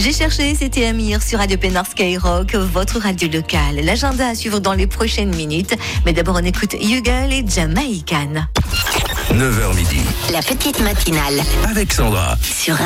J'ai cherché, c'était Amir sur Radio Pénard Skyrock, votre radio locale. L'agenda à suivre dans les prochaines minutes. Mais d'abord, on écoute Yugal et Jamaican. 9h midi. La petite matinale Avec Sandra. sur